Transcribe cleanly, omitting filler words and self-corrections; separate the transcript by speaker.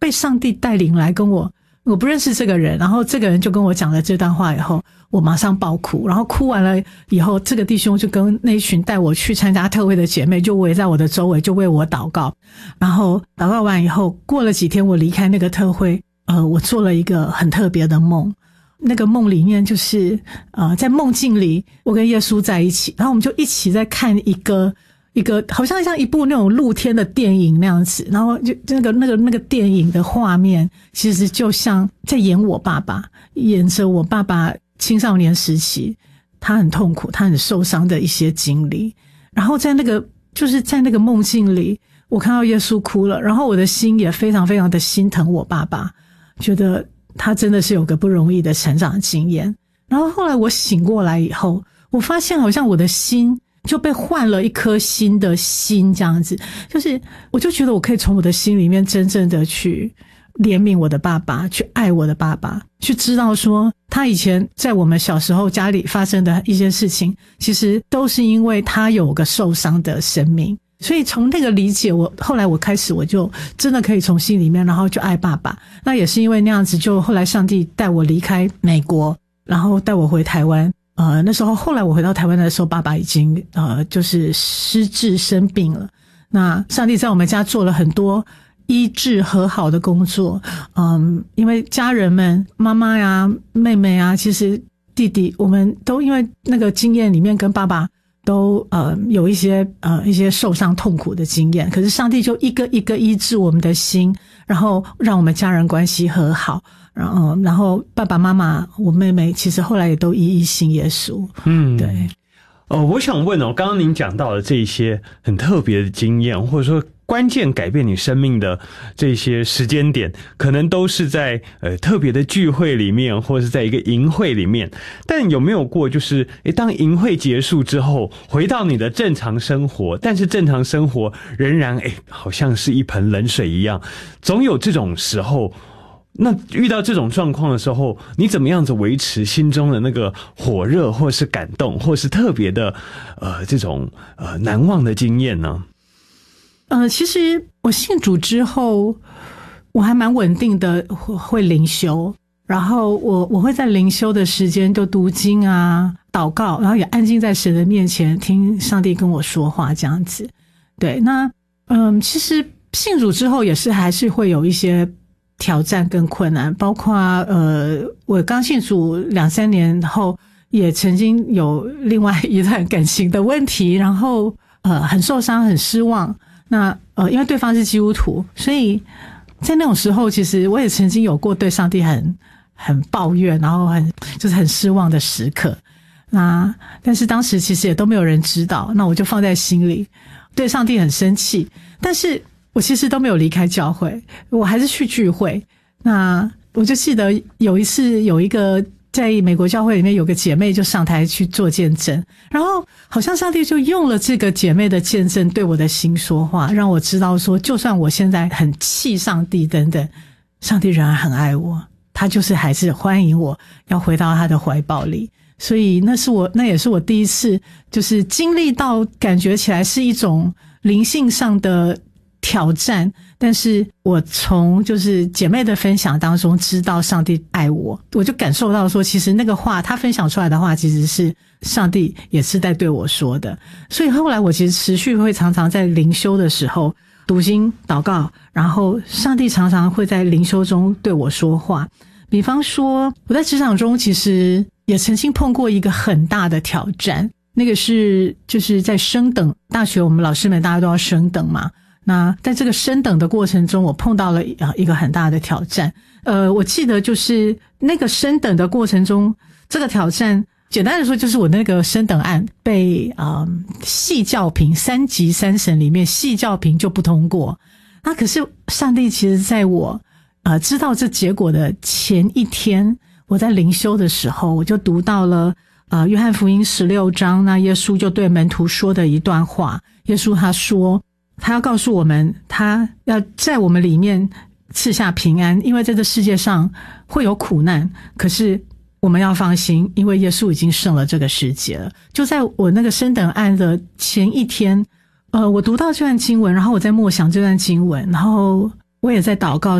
Speaker 1: 被上帝带领来跟我不认识这个人，然后这个人就跟我讲了这段话以后，我马上爆哭，然后哭完了以后，这个弟兄就跟那一群带我去参加特会的姐妹就围在我的周围，就为我祷告。然后祷告完以后，过了几天我离开那个特会，我做了一个很特别的梦。那个梦里面就是在梦境里我跟耶稣在一起，然后我们就一起在看一个好像一部那种露天的电影那样子，然后就那个电影的画面其实就像在演我爸爸，演着我爸爸青少年时期他很痛苦他很受伤的一些经历。然后在那个梦境里我看到耶稣哭了，然后我的心也非常非常的心疼我爸爸，觉得他真的是有个不容易的成长经验。然后后来我醒过来以后，我发现好像我的心就被换了一颗新的心，这样子，就是我就觉得我可以从我的心里面真正的去怜悯我的爸爸，去爱我的爸爸，去知道说他以前在我们小时候家里发生的一些事情，其实都是因为他有个受伤的生命。所以从那个理解，后来我就真的可以从心里面然后就爱爸爸。那也是因为那样子，就后来上帝带我离开美国，然后带我回台湾。那时候后来我回到台湾的时候，爸爸已经就是失智生病了。那上帝在我们家做了很多医治和好的工作。因为家人们妈妈呀妹妹啊，其实弟弟，我们都因为那个经验里面跟爸爸都有一些受伤痛苦的经验，可是上帝就一个一个医治我们的心，然后让我们家人关系和好。然后爸爸妈妈我妹妹其实后来也都一信耶稣。对。
Speaker 2: 我想问刚刚您讲到的这些很特别的经验，或者说关键改变你生命的这些时间点，可能都是在特别的聚会里面，或者是在一个营会里面。但有没有过就是当营会结束之后，回到你的正常生活，但是正常生活仍然好像是一盆冷水一样，总有这种时候。那遇到这种状况的时候，你怎么样子维持心中的那个火热，或是感动，或是特别的这种难忘的经验呢？
Speaker 1: 其实我信主之后，我还蛮稳定的会灵修，然后我会在灵修的时间就读经啊、祷告，然后也安静在神的面前听上帝跟我说话这样子。对，那其实信主之后也是还是会有一些挑战跟困难，包括我刚信主2-3年后也曾经有另外一段感情的问题，然后很受伤很失望。那因为对方是基督徒，所以在那种时候其实我也曾经有过对上帝很抱怨，然后很失望的时刻。那但是当时其实也都没有人知道，那我就放在心里，对上帝很生气，但是我其实都没有离开教会，我还是去聚会。那我就记得有一次有一个在美国教会里面有个姐妹就上台去做见证，然后好像上帝就用了这个姐妹的见证对我的心说话，让我知道说就算我现在很气上帝等等，上帝仍然很爱我，他就是还是欢迎我要回到他的怀抱里。所以那也是我第一次就是经历到感觉起来是一种灵性上的挑战，但是我从就是姐妹的分享当中知道上帝爱我，我就感受到说其实那个话她分享出来的话其实是上帝也是在对我说的。所以后来我其实持续会常常在灵修的时候读经祷告，然后上帝常常会在灵修中对我说话。比方说我在职场中其实也曾经碰过一个很大的挑战，那个是就是在升等，大学我们老师们大家都要升等嘛，那在这个升等的过程中我碰到了一个很大的挑战。我记得就是那个升等的过程中，这个挑战简单的说就是我那个升等案被系教评3级3审里面系教评就不通过。那可是上帝其实在我知道这结果的前一天，我在灵修的时候我就读到了约翰福音16章，那耶稣就对门徒说的一段话。耶稣他说他要告诉我们，他要在我们里面赐下平安，因为在这世界上会有苦难，可是我们要放心，因为耶稣已经胜了这个世界了。就在我那个升等案的前一天，我读到这段经文，然后我在默想这段经文，然后我也在祷告